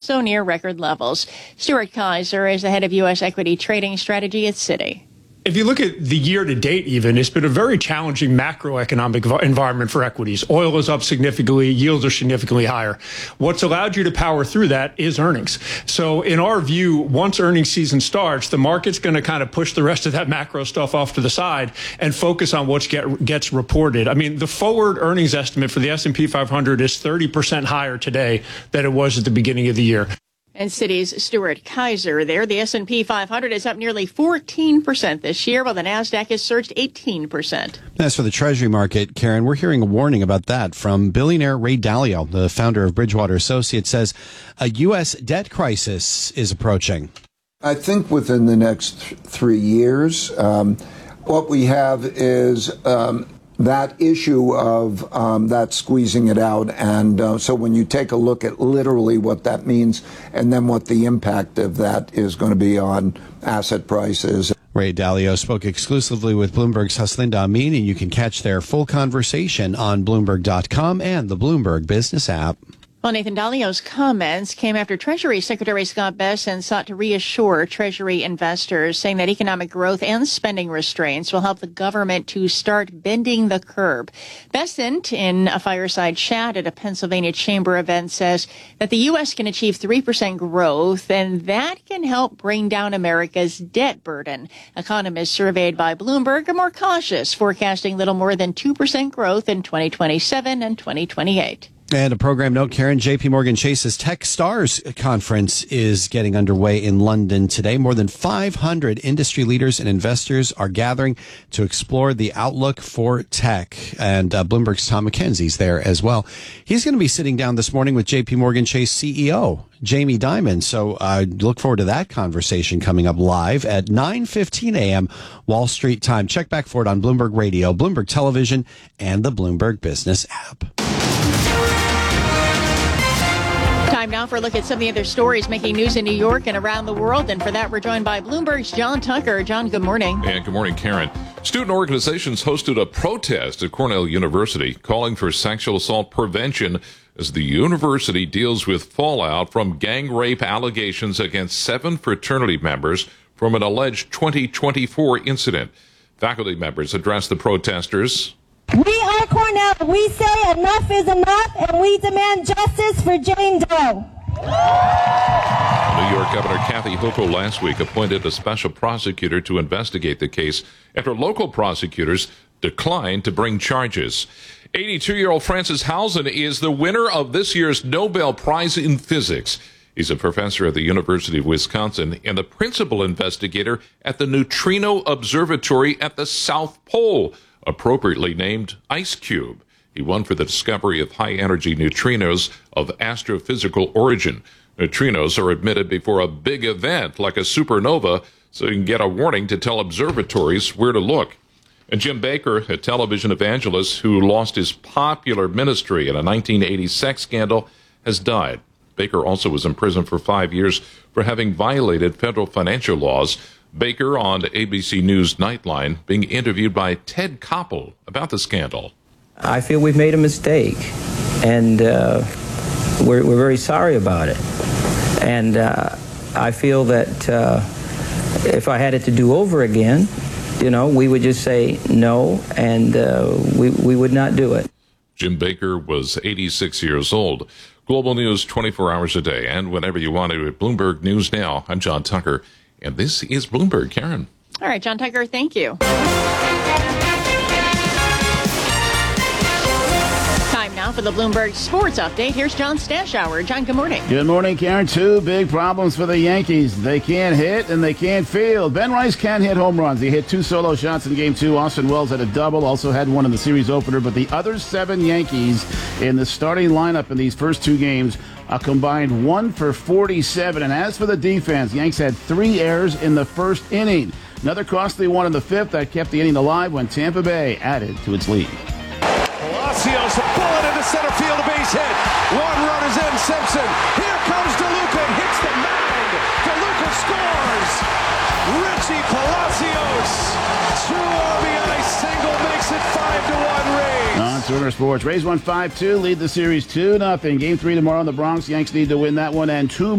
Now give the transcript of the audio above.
also near record levels. Stuart Kaiser is the head of U.S. equity trading strategy at Citi. If you look at the year to date, even, it's been a very challenging macroeconomic environment for equities. Oil is up significantly. Yields are significantly higher. What's allowed you to power through that is earnings. So in our view, once earnings season starts, the market's going to kind of push the rest of that macro stuff off to the side and focus on what gets reported. I mean, the forward earnings estimate for the S&P 500 is 30% higher today than it was at the beginning of the year. And Citi's Stuart Kaiser there. The S&P 500 is up nearly 14% this year, while the NASDAQ has surged 18%. As for the Treasury market, Karen, we're hearing a warning about that from billionaire Ray Dalio, the founder of Bridgewater Associates, says a U.S. debt crisis is approaching. I think within the next 3 years, what we have is that issue of that squeezing it out. And so when you take a look at literally what that means and then what the impact of that is going to be on asset prices. Ray Dalio spoke exclusively with Bloomberg's Haslinda Amin, and you can catch their full conversation on Bloomberg.com and the Bloomberg Business app. Well, Nathan, Dalio's comments came after Treasury Secretary Scott Bessent sought to reassure Treasury investors, saying that economic growth and spending restraints will help the government to start bending the curve. Bessent, in a fireside chat at a Pennsylvania Chamber event, says that the U.S. can achieve 3% growth, and that can help bring down America's debt burden. Economists surveyed by Bloomberg are more cautious, forecasting little more than 2% growth in 2027 and 2028. And a program note, Karen, JP Morgan Chase's Tech Stars conference is getting underway in London today. More than 500 industry leaders and investors are gathering to explore the outlook for tech. And Bloomberg's Tom McKenzie's there as well. He's going to be sitting down this morning with JP Morgan Chase CEO Jamie Dimon. So look forward to that conversation coming up live at 9:15 a.m. Wall Street time. Check back for it on Bloomberg Radio, Bloomberg Television, and the Bloomberg Business app. Time now for a look at some of the other stories making news in New York and around the world. And for that, we're joined by Bloomberg's John Tucker. John, good morning. And good morning, Karen. Student organizations hosted a protest at Cornell University calling for sexual assault prevention as the university deals with fallout from gang rape allegations against 7 fraternity members from an alleged 2024 incident. Faculty members addressed the protesters. We are Cornell. We say enough is enough, and we demand justice for Jane Doe. New York Governor Kathy Hochul last week appointed a special prosecutor to investigate the case after local prosecutors declined to bring charges. 82-year-old Francis Hausen is the winner of this year's Nobel Prize in Physics. He's a professor at the University of Wisconsin and the principal investigator at the Neutrino Observatory at the South Pole, appropriately named IceCube. He won for the discovery of high-energy neutrinos of astrophysical origin. Neutrinos are emitted before a big event like a supernova, so you can get a warning to tell observatories where to look. And Jim Baker, a television evangelist who lost his popular ministry in a 1980 sex scandal, has died. Baker also was in prison for 5 years for having violated federal financial laws. Baker on ABC News Nightline being interviewed by Ted Koppel about the scandal. I feel we've made a mistake, and we're very sorry about it. And I feel that if I had it to do over again, we would just say no, and we would not do it. Jim Baker was 86 years old. Global news 24 hours a day, and whenever you want to at Bloomberg News Now. I'm John Tucker. And this is Bloomberg, Karen. All right, John Tucker, thank you. Time now for the Bloomberg Sports Update. Here's John Stashower. John, good morning. Good morning, Karen. 2 big problems for the Yankees. They can't hit and they can't field. Ben Rice can hit home runs. He hit 2 solo shots in Game 2. Austin Wells had a double, also had one in the series opener. But the other 7 Yankees in the starting lineup in these first 2 games a combined 1 for 47. And as for the defense, Yanks had 3 errors in the first inning. Another costly one in the 5th that kept the inning alive when Tampa Bay added to its lead. Palacios, a bullet into center field, a base hit. 1 run is in. Simpson. Here comes DeLuca, hits the mag. DeLuca scores. Richie Palacios, 2 RBI single makes it 5-1 Rays. On Turner Sports, Rays won 5-2, lead the series 2-0. Game 3 tomorrow in the Bronx. Yanks need to win that one and 2